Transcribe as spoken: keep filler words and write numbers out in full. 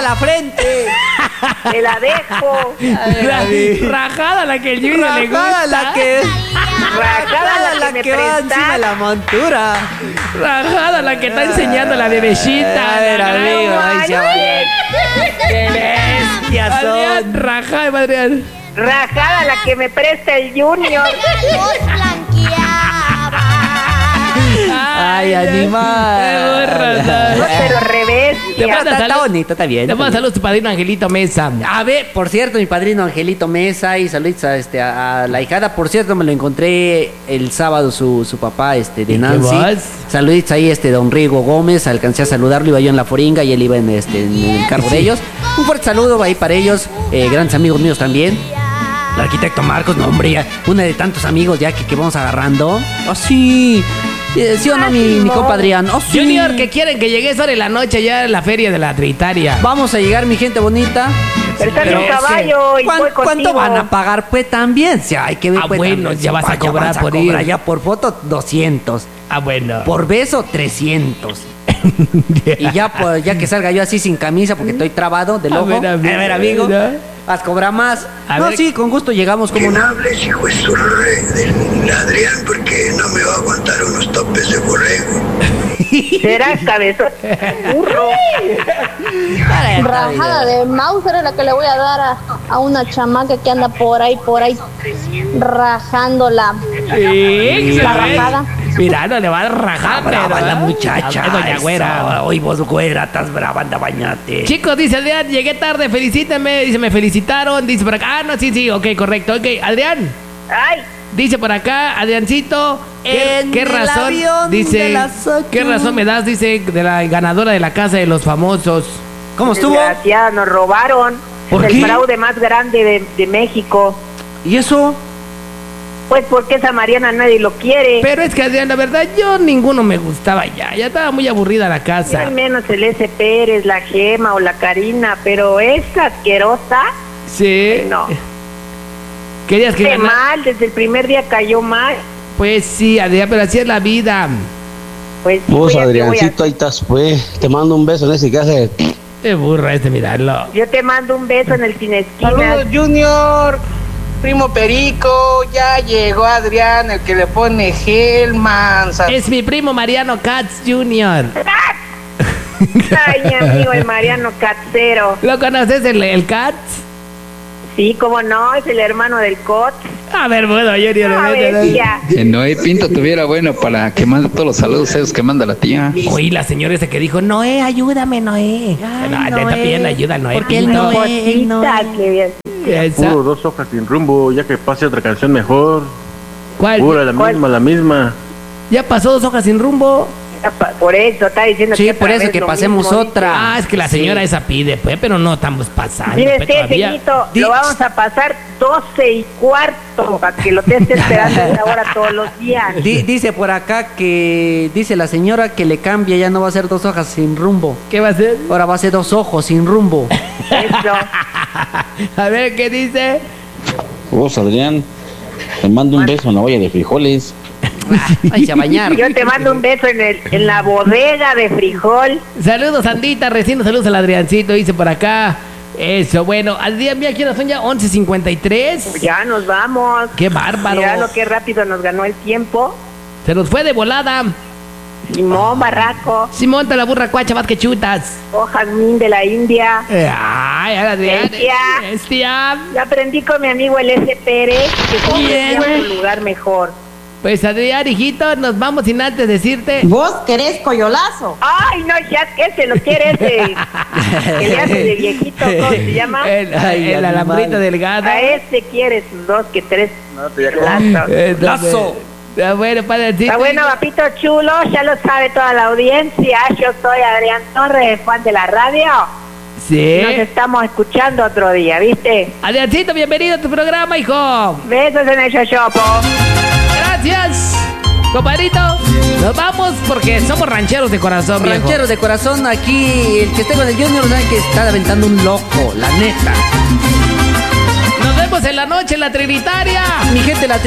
la frente. Te la dejo. La, rajada la que el Junior le gusta. Rajada la que... Rajada la, la que, que me va encima de la montura. Rajada la que está enseñando la bebecita. A ver, amigo, ay, chaval. ¡Qué bestias Adrián, son! rajada, Adrián. Rajada la que me presta el Junior. Ay, animal. No, pero revés. Te Está, manda está salud- bonito, está bien. Te está mando bien. saludos a tu padrino Angelito Mesa. A ver, por cierto, mi padrino Angelito Mesa y saludos a, este, a, a la hijada. Por cierto, me lo encontré el sábado su, su papá este, de ¿Y qué Nancy. más? Saluditos ahí, este, don Rigo Gómez. Alcancé a saludarlo, iba yo en la foringa y él iba en, este, en el carro de ellos. Un fuerte saludo ahí para ellos, eh, grandes amigos míos también. El arquitecto Marcos, no hombre, ya, una de tantos amigos ya que, que vamos agarrando. Oh, sí. Eh, ¿Sí o no, mi, mi compa Adrián? Oh, sí. Junior, que quieren que llegues ahora en la noche ya en la feria de la Trinitaria. Vamos a llegar, mi gente bonita. Pero está en Pero un es que, caballo y ¿cuán- voy ¿Cuánto contigo. van a pagar? Pues también, si hay que ver. Ah, pues, bueno, también, ya vas a ya cobrar vas a por cobrar, ir. ya por foto, doscientos. Ah, bueno. Por beso, trescientos. Y ya, pues, ya que salga yo así sin camisa porque estoy trabado del A ojo. ver, a ver, a ver, amigo. ¿no? Vas a cobrar más. A no, ver. sí, con gusto llegamos, como Que no no. hables, hijo de su re, del Adrián, porque no me va a aguantar unos topes de borrego. Serás cabezón. Burro. Rajada de Mauser es la que le voy a dar a, a una chamaca que anda por ahí, por ahí, rajando la, Sí, la ¿sabes? rajada. Mira, no le va a rajar, Brava pero, la ¿eh? muchacha. Es doña Güera. Eso. Hoy vos, güera, estás brava, anda, bañate. Chicos, dice Adrián, llegué tarde, felicítenme. Dice, me felicitaron. Dice por acá. Ah, no, sí, sí, ok, correcto. Ok, Adrián. Ay, Dice por acá, Adriancito, ¿qué, En qué el razón? avión Dice, de las ocho. ¿qué razón me das? Dice, de la ganadora de la casa de los famosos. ¿Cómo estuvo? desgraciada, nos robaron. ¿Por el qué? fraude más grande de, de México. ¿Y eso? Pues porque esa Mariana nadie lo quiere. Pero es que, Adrián, la verdad, yo ninguno me gustaba ya. Ya estaba muy aburrida la Y casa. al menos el S. Pérez, la Gema o la Karina, pero esa asquerosa, Sí. no. Querías que Qué ganara. mal, desde el primer día cayó mal. Pues sí, Adrián, pero así es la vida. Pues sí, Vos, pues, ya te voy a- Adriancito, ahí estás, pues. Te mando un beso en ese que hace. Qué burra este, mirarlo. Yo te mando un beso en el cine esquina. Saludos, Junior. Primo Perico, ya llegó Adrián, el que le pone Hellman. Es mi primo Mariano Katz junior Ay, mi amigo, el Mariano Catzero. ¿Lo conoces, el, el Katz? Sí, cómo no, es el hermano del Cot. A ver, bueno, Junior. A vete, ver, vete. tía. Si Noé Pinto tuviera bueno para que mande todos los saludos esos que manda la tía. Oí la señora esa que dijo, Noé, ayúdame, Noé. no, te está pidiendo ayuda, Noé. Porque él Pinto. no es, él no Cosita, es. que bien. Esa. Puro dos hojas sin rumbo, ya que pase otra canción mejor. ¿Cuál? Pura, la ¿Cuál? misma, la misma. Ya pasó dos hojas sin rumbo. Por eso, está diciendo Sí, que por otra eso vez que lo pasemos mismo, otra. Ah, es que la señora Sí. esa pide, pues, pero no estamos pasando. Mire pues, usted, todavía. señorito, Di- lo vamos a pasar doce y cuarto para que lo estés esperando a esa hora todos los días. Di- dice por acá que dice la señora que le cambia, ya no va a ser dos hojas sin rumbo. ¿Qué va a hacer? Ahora va a ser dos ojos sin rumbo. Eso. A ver, ¿qué dice? Vos, Adrián, te mando un beso en la olla de frijoles. Ay, a bañar. Yo te mando un beso en, el, en la bodega de frijol. Saludos, Andita, recién saludos al Adriancito, dice por acá. Eso, bueno, al día mía, ¿quiénes son ya? once cincuenta y tres. Ya nos vamos. Qué bárbaro. Mira lo que rápido nos ganó el tiempo. Se nos fue de volada. Simón Barraco, Simón, te la burra cuacha, más que chutas. o Jazmín de la India. Eh, Ay, Adrián. Bestia. Bestia. Ya aprendí con mi amigo el S. Pérez que siempre Bien. tiene un lugar mejor. Pues Adrián, hijito, nos vamos sin antes decirte. Vos querés coyolazo. Ay, no, ya que se lo quiere ese. Que le hace de viejito, ¿cómo se llama? El, Ay, el animal. alambrito delgado. A ese quiere sus dos que tres lazos. Eh, no, Lazo. Está bueno, padrecito. Está bueno, papito chulo, ya lo sabe toda la audiencia. Yo soy Adrián Torres, fan de la radio. Sí. Nos estamos escuchando otro día, ¿viste? Adriancito, bienvenido a tu programa, hijo. Besos en el yoyopo. Gracias, compadrito. Nos vamos porque somos rancheros de corazón, viejo. Rancheros de corazón, aquí el que esté con el Junior sabe que está aventando un loco, la neta. Nos vemos en la noche en la Trinitaria. Mi gente, la